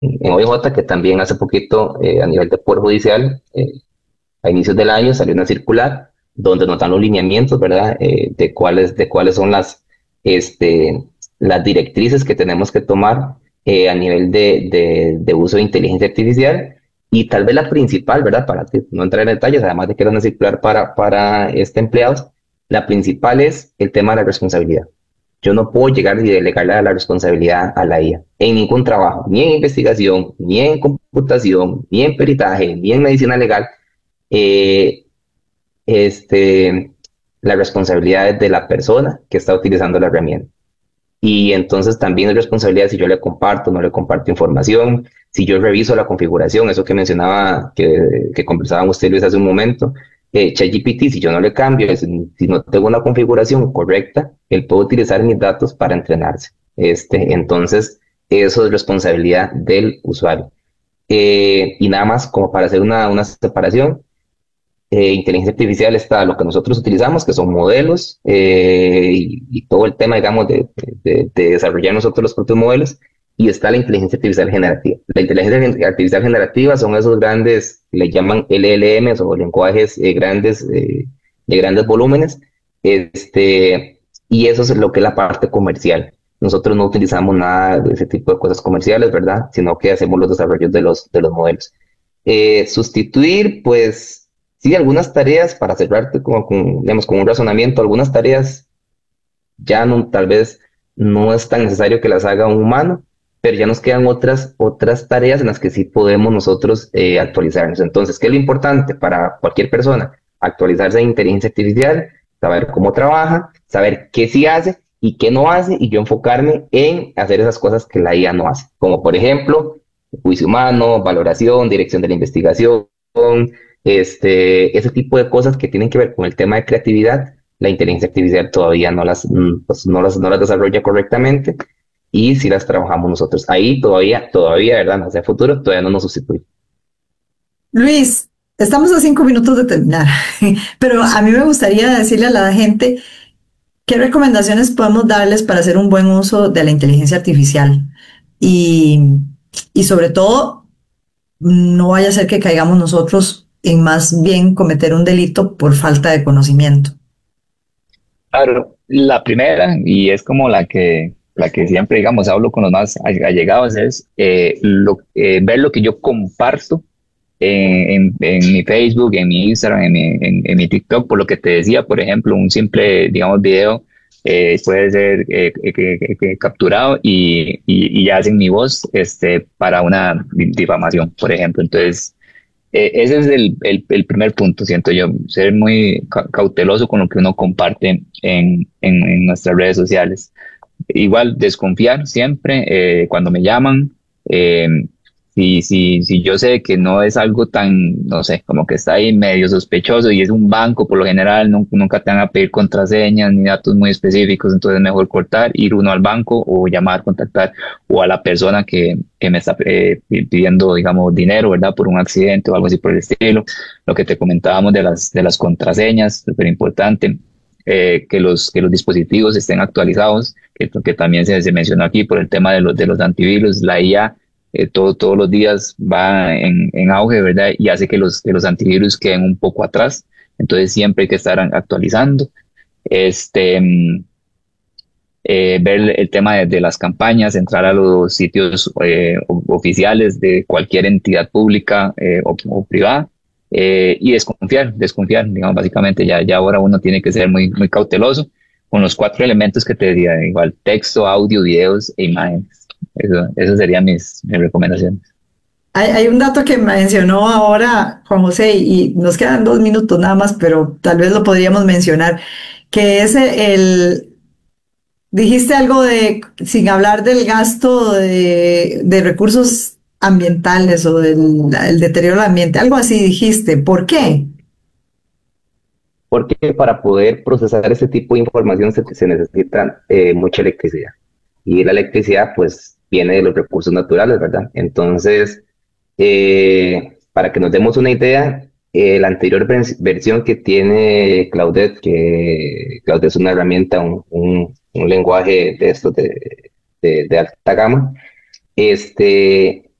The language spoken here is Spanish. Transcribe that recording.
en OIJ, que también hace poquito a nivel de Poder Judicial, a inicios del año salió una circular donde nos dan los lineamientos, ¿verdad? De cuáles son este, las directrices que tenemos que tomar a nivel de uso de inteligencia artificial. Y tal vez la principal, ¿verdad? Para no entrar en detalles, además de que era una circular para empleados, la principal es el tema de la responsabilidad. Yo no puedo llegar y delegarle a la responsabilidad a la IA en ningún trabajo, ni en investigación, ni en computación, ni en peritaje, ni en medicina legal. eh, este, la responsabilidad es de la persona que está utilizando la herramienta. Y entonces también es responsabilidad si yo le comparto, no le comparto información, si yo reviso la configuración, eso que mencionaba, que conversábamos usted Luis hace un momento, ChatGPT, si yo no le cambio, si no tengo una configuración correcta, él puede utilizar mis datos para entrenarse. Entonces, eso es responsabilidad del usuario. Y nada más como para hacer una separación, inteligencia artificial está lo que nosotros utilizamos, que son modelos y todo el tema, digamos, de desarrollar nosotros los propios modelos, y está la inteligencia artificial generativa. La inteligencia artificial generativa son esos grandes, le llaman LLMs o lenguajes grandes, de grandes volúmenes, y eso es lo que es la parte comercial. Nosotros no utilizamos nada de ese tipo de cosas comerciales, ¿verdad? Sino que hacemos los desarrollos de los modelos. Sustituir, pues sí, algunas tareas para cerrarte como digamos, con un razonamiento, algunas tareas ya no, tal vez no es tan necesario que las haga un humano, pero ya nos quedan otras tareas en las que sí podemos nosotros actualizarnos. Entonces, ¿qué es lo importante para cualquier persona? Actualizarse en inteligencia artificial, saber cómo trabaja, saber qué sí hace y qué no hace, y yo enfocarme en hacer esas cosas que la IA no hace, como por ejemplo, juicio humano, valoración, dirección de la investigación, ese tipo de cosas que tienen que ver con el tema de creatividad. La inteligencia artificial todavía pues, no las desarrolla correctamente, y si las trabajamos nosotros. Ahí todavía, ¿verdad? Hacia el futuro todavía no nos sustituye. Luis, estamos a 5 minutos de terminar, pero a mí me gustaría decirle a la gente qué recomendaciones podemos darles para hacer un buen uso de la inteligencia artificial y, y sobre todo no vaya a ser que caigamos nosotros en más bien cometer un delito por falta de conocimiento. Claro, la primera, y es como la que siempre, digamos, hablo con los más allegados, es ver lo que yo comparto en mi Facebook, en mi Instagram, en mi TikTok. Por lo que te decía, por ejemplo, un simple, digamos, video puede ser capturado y ya hacen mi voz para una difamación, por ejemplo. Entonces, ese es el primer punto, siento yo, ser muy cauteloso con lo que uno comparte en nuestras redes sociales. Igual, desconfiar siempre cuando me llaman. eh, si yo sé que no es algo tan, no sé, como que está ahí medio sospechoso y es un banco, por lo general nunca te van a pedir contraseñas ni datos muy específicos, entonces es mejor cortar, ir uno al banco o llamar, contactar o a la persona que me está pidiendo, digamos, dinero, ¿verdad? Por un accidente o algo así por el estilo. Lo que te comentábamos de las contraseñas, súper importante. Que los dispositivos estén actualizados, que también se mencionó aquí por el tema de los antivirus. La IA todos los días va en auge, ¿verdad? Y hace que los antivirus queden un poco atrás. Entonces siempre hay que estar actualizando. Este, mm, Ver el tema de las campañas, entrar a los sitios oficiales de cualquier entidad pública o privada, y desconfiar, digamos, básicamente ya ahora uno tiene que ser muy, muy cauteloso con los cuatro elementos que te diría, igual texto, audio, videos e imágenes. Eso serían mis recomendaciones. Hay un dato que mencionó ahora Juan José y nos quedan 2 minutos nada más, pero tal vez lo podríamos mencionar, que es dijiste algo de, sin hablar del gasto de recursos ambientales o del el deterioro del ambiente, algo así dijiste. ¿Por qué? Porque para poder procesar ese tipo de información se necesita mucha electricidad. Y la electricidad, pues, viene de los recursos naturales, ¿verdad? Entonces, para que nos demos una idea, la anterior versión que tiene Claudette es una herramienta, un lenguaje de estos de alta gama,